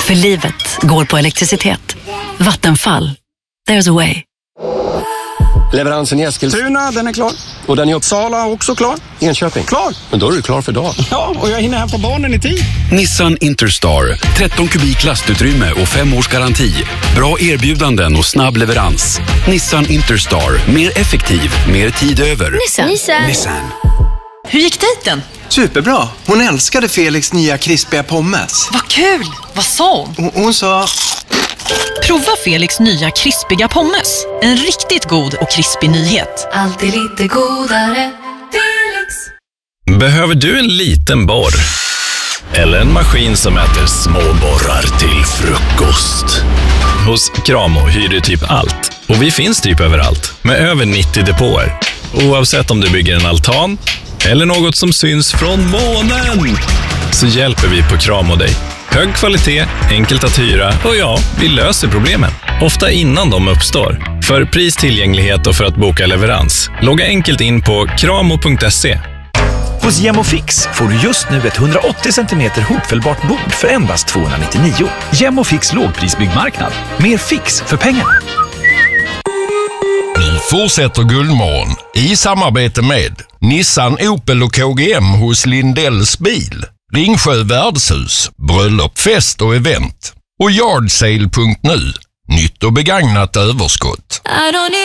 För livet går på elektricitet. Vattenfall. There's a way. Leveransen i Eskilstuna, den är klar. Och den i Uppsala också klar. Enköping. Klar. Men då är du klar för dagen. Ja, och jag hinner hämta barnen i tid. Nissan Interstar. 13 kubik lastutrymme och 5 års garanti. Bra erbjudanden och snabb leverans. Nissan Interstar. Mer effektiv, mer tid över. Nissan. Hur gick dejten? Superbra. Hon älskade Felix nya krispiga pommes. Vad kul! Vad sa hon? Hon sa... Prova Felix nya krispiga pommes. En riktigt god och krispig nyhet. Alltid lite godare. Felix. Behöver du en liten borr? Eller en maskin som äter små borrar till frukost? Hos Kramo hyr du typ allt. Och vi finns typ överallt. Med över 90 depåer. Oavsett om du bygger en altan eller något som syns från månen, så hjälper vi på Kramo dig. Hög kvalitet, enkelt att hyra och ja, vi löser problemen. Ofta innan de uppstår. För pris, tillgänglighet och för att boka leverans. Logga enkelt in på kramo.se. Hos Gemofix får du just nu ett 180 cm hopfällbart bord för endast 299. Gemofix lågprisbyggmarknad. Mer fix för pengarna. Nu fortsätter Guldmorgon i samarbete med Nissan, Opel och KGM hos Lindells bil, Ringsjö värdshus, bröllop, fest och event och Yardsale.nu, nytt och begagnat överskott.